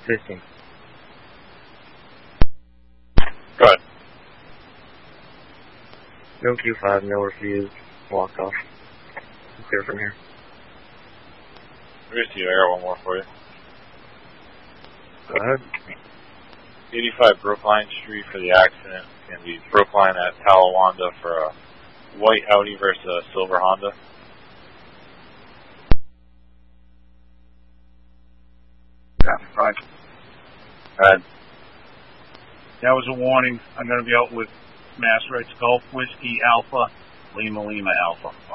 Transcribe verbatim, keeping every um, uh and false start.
fifteen. Go ahead. No Q five, no refused, walked off. I'm clear from here. Receive, I got one more for you. Go ahead. eighty-five Brookline Street for the accident, and the Brookline at Talawanda for a white Audi versus a silver Honda. Traffic five. Go ahead. That was a warning. I'm going to be out with Mass Rights Golf Whiskey Alpha, Lima Lima Alpha.